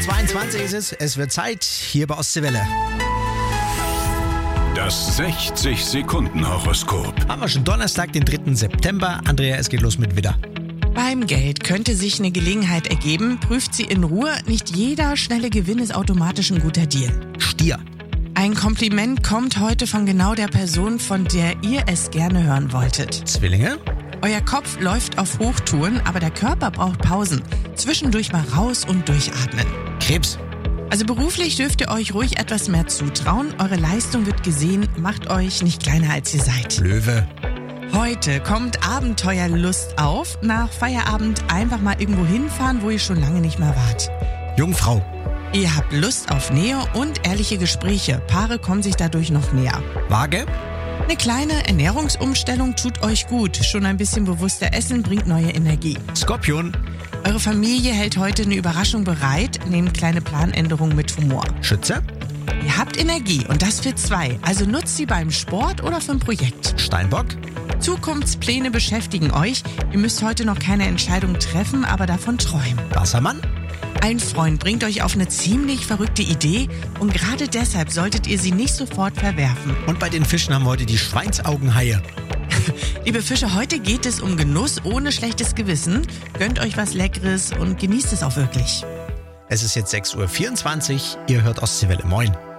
6.22 Uhr ist es. Es wird Zeit hier bei Ostseewelle. Das 60-Sekunden-Horoskop. Haben wir schon Donnerstag, den 3. September. Andrea, es geht los mit Widder. Beim Geld könnte sich eine Gelegenheit ergeben. Prüft sie in Ruhe. Nicht jeder schnelle Gewinn ist automatisch ein guter Deal. Stier. Ein Kompliment kommt heute von genau der Person, von der ihr es gerne hören wolltet. Zwillinge. Euer Kopf läuft auf Hochtouren, aber der Körper braucht Pausen. Zwischendurch mal raus und durchatmen. Krebs. Also beruflich dürft ihr euch ruhig etwas mehr zutrauen. Eure Leistung wird gesehen. Macht euch nicht kleiner, als ihr seid. Löwe. Heute kommt Abenteuerlust auf. Nach Feierabend einfach mal irgendwo hinfahren, wo ihr schon lange nicht mehr wart. Jungfrau. Ihr habt Lust auf Nähe und ehrliche Gespräche. Paare kommen sich dadurch noch näher. Waage. Eine kleine Ernährungsumstellung tut euch gut. Schon ein bisschen bewusster essen bringt neue Energie. Skorpion. Eure Familie hält heute eine Überraschung bereit. Nehmt kleine Planänderungen mit Humor. Schütze. Ihr habt Energie und das für 2. Also nutzt sie beim Sport oder für ein Projekt. Steinbock. Zukunftspläne beschäftigen euch. Ihr müsst heute noch keine Entscheidung treffen, aber davon träumen. Wassermann. Ein Freund bringt euch auf eine ziemlich verrückte Idee und gerade deshalb solltet ihr sie nicht sofort verwerfen. Und bei den Fischen haben wir heute die Schweinsaugenhaie. Liebe Fische, heute geht es um Genuss ohne schlechtes Gewissen. Gönnt euch was Leckeres und genießt es auch wirklich. Es ist jetzt 6.24 Uhr. Ihr hört Ostseewelle. Moin.